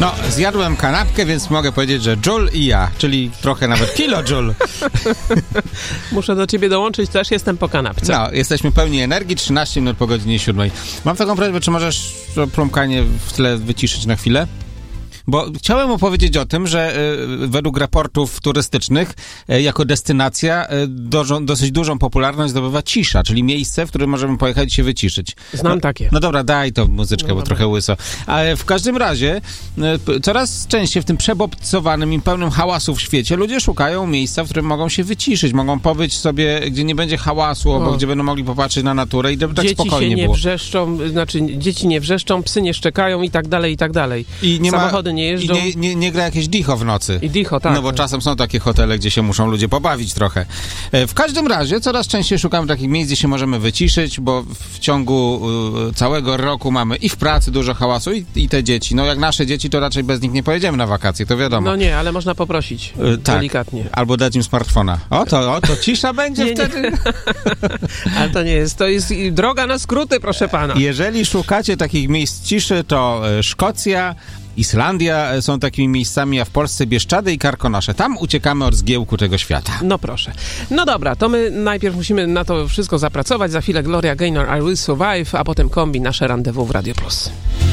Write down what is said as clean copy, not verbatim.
No, zjadłem kanapkę, więc mogę powiedzieć, że Joule i ja, czyli trochę nawet kilojoule. Muszę do ciebie dołączyć, też jestem po kanapce. No, jesteśmy pełni energii, 13 minut po godzinie 7. Mam taką prośbę, czy możesz to plumkanie w tle wyciszyć na chwilę? Bo chciałem opowiedzieć o tym, że według raportów turystycznych jako destynacja dosyć dużą popularność zdobywa cisza, czyli miejsce, w którym możemy pojechać i się wyciszyć. Znam takie. No dobra, daj to muzyczkę, bo trochę łyso. Ale w każdym razie coraz częściej w tym przebodźcowanym i pełnym hałasu w świecie ludzie szukają miejsca, w którym mogą się wyciszyć, mogą pobyć sobie, gdzie nie będzie hałasu, albo gdzie będą mogli popatrzeć na naturę i żeby tak spokojnie się nie było. wrzeszczą, dzieci nie wrzeszczą, psy nie szczekają i tak dalej, i tak dalej. I nie samochody nie jeżdżą. I nie gra jakieś dicho w nocy. I dicho, tak. No bo czasem są takie hotele, gdzie się muszą ludzie pobawić trochę. W każdym razie coraz częściej szukamy takich miejsc, gdzie się możemy wyciszyć, bo w ciągu całego roku mamy i w pracy dużo hałasu i te dzieci. No jak nasze dzieci, to raczej bez nich nie pojedziemy na wakacje, to wiadomo. No nie, ale można poprosić. Tak. Delikatnie. Albo dać im smartfona. To cisza będzie wtedy. Nie. Ale to jest droga na skróty, proszę pana. Jeżeli szukacie takich miejsc ciszy, to Szkocja, Islandia są takimi miejscami, a w Polsce Bieszczady i Karkonosze. Tam uciekamy od zgiełku tego świata. No proszę. No dobra, to my najpierw musimy na to wszystko zapracować. Za chwilę Gloria Gaynor, I Will Survive, a potem Kombi, nasze rendezvous w Radio Plus.